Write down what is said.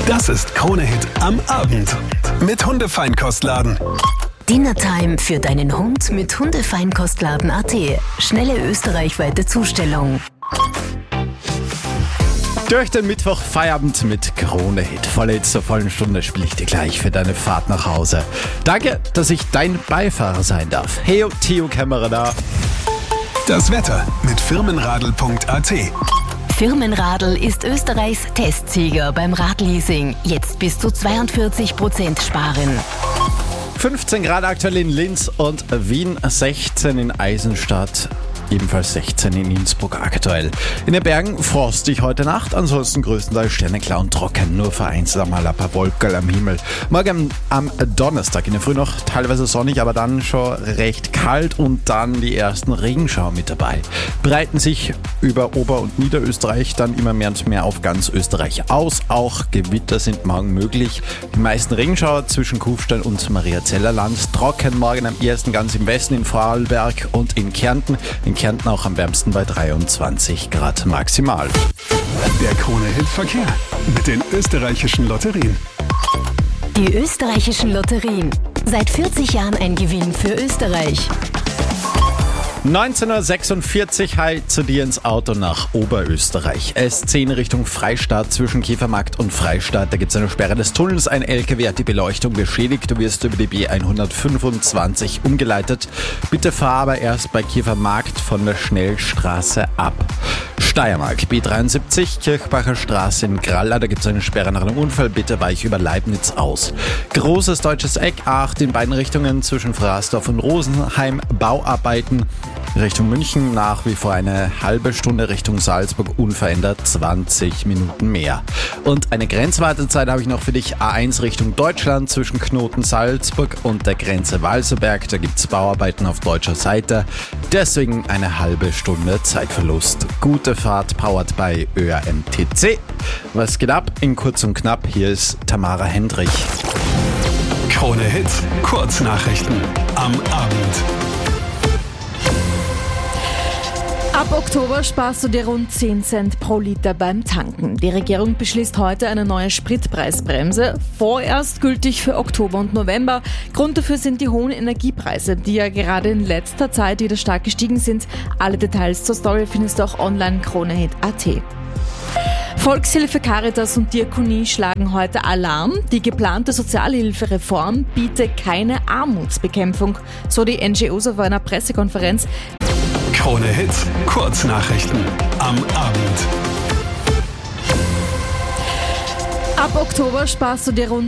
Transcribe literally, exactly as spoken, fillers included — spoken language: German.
Das ist Krone-Hit am Abend mit Hundefeinkostladen. Dinnertime für deinen Hund mit Hundefeinkostladen Punkt at. Schnelle österreichweite Zustellung. Durch den Mittwoch Feierabend mit Krone-Hit. Volle zur vollen Stunde spiele ich dir gleich für deine Fahrt nach Hause. Danke, dass ich dein Beifahrer sein darf. Hey, Theo Kämmerer da. Das Wetter mit Firmenradl Punkt at. Firmenradl ist Österreichs Testsieger beim Radleasing. Jetzt bis zu zweiundvierzig Prozent sparen. fünfzehn Grad aktuell in Linz und Wien, sechzehn in Eisenstadt. Ebenfalls sechzehn in Innsbruck aktuell. In den Bergen frostig heute Nacht, ansonsten größtenteils sternenklar und trocken, nur vereinzelt mal ein paar Wolken am Himmel. Morgen am Donnerstag in der Früh noch teilweise sonnig, aber dann schon recht kalt und dann die ersten Regenschauer mit dabei. Breiten sich über Ober- und Niederösterreich dann immer mehr und mehr auf ganz Österreich aus. Auch Gewitter sind morgen möglich. Die meisten Regenschauer zwischen Kufstein und Mariazellerland. Trocken morgen am ersten ganz im Westen in Vorarlberg und in Kärnten. In Kärnten auch am wärmsten bei dreiundzwanzig Grad maximal. Der Krone-Hit-Verkehr mit den österreichischen Lotterien. Die österreichischen Lotterien. Seit vierzig Jahren ein Gewinn für Österreich. neunzehn Uhr sechsundvierzig, hi zu dir ins Auto nach Oberösterreich. S zehn Richtung Freistadt zwischen Käfermarkt und Freistadt. Da gibt es eine Sperre des Tunnels. Ein L K W hat die Beleuchtung beschädigt. Du wirst über die B hundertfünfundzwanzig umgeleitet. Bitte fahr aber erst bei Käfermarkt von der Schnellstraße ab. Steiermark, B dreiundsiebzig, Kirchbacher Straße in Gralla. Da gibt es eine Sperre nach einem Unfall. Bitte weich über Leibniz aus. Großes deutsches Eck, A acht in beiden Richtungen zwischen Fraßdorf und Rosenheim. Bauarbeiten. Richtung München nach wie vor eine halbe Stunde, Richtung Salzburg unverändert zwanzig Minuten mehr. Und eine Grenzwartezeit habe ich noch für dich. A eins Richtung Deutschland zwischen Knoten Salzburg und der Grenze Walserberg. Da gibt es Bauarbeiten auf deutscher Seite. Deswegen eine halbe Stunde Zeitverlust. Gute Fahrt, powered by Ö R M T C. Was geht ab? In kurz und knapp, hier ist Tamara Hendrich. Krone-Hit, Kurznachrichten am Abend. Ab Oktober sparst du dir rund zehn Cent pro Liter beim Tanken. Die Regierung beschließt heute eine neue Spritpreisbremse, vorerst gültig für Oktober und November. Grund dafür sind die hohen Energiepreise, die ja gerade in letzter Zeit wieder stark gestiegen sind. Alle Details zur Story findest du auch online Krone-Hit Punkt at. Volkshilfe, Caritas und Diakonie schlagen heute Alarm. Die geplante Sozialhilfereform bietet keine Armutsbekämpfung, so die N G Os auf einer Pressekonferenz. Krone-Hit, Kurznachrichten am Abend. Ab Oktober sparst du dir rund